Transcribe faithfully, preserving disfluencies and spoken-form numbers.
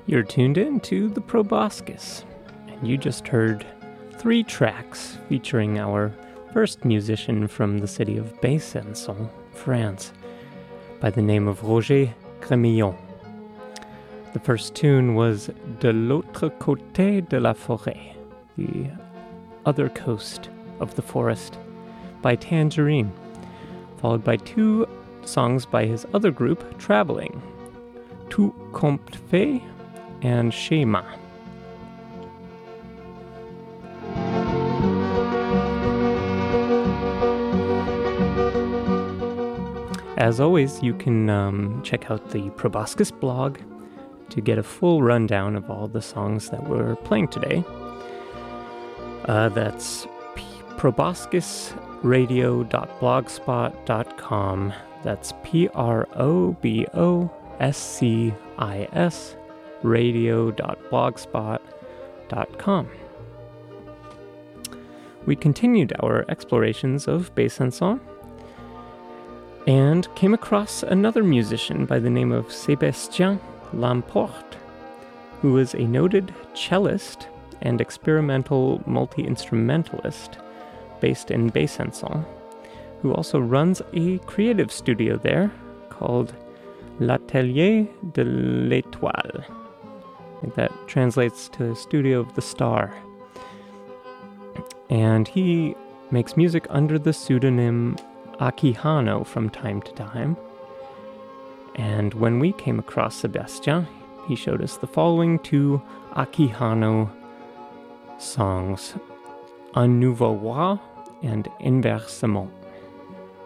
You're tuned in to the Proboscis, and you just heard three tracks featuring our first musician from the city of Besançon, France, by the name of Roger Grémillon. The first tune was De l'autre côté de la forêt, the other coast of the forest, by Tangerine, followed by two songs by his other group, Traveling, Tout compte fait and Schéma. As always, you can um, check out the Proboscis blog to get a full rundown of all the songs that we're playing today. Uh, that's p- proboscis radio dot blogspot dot com. That's P R O B O S C I S radio dot blogspot dot com. We continued our explorations of Besançon and came across another musician by the name of Sébastien Lamporte, who is a noted cellist and experimental multi-instrumentalist based in Besançon, who also runs a creative studio there called L'Atelier de l'Étoile. I think that translates to Studio of the Star. And he makes music under the pseudonym Akihano from time to time. And when we came across Sébastien, he showed us the following two Akihano songs, Un Nouveau Roi and Inversement.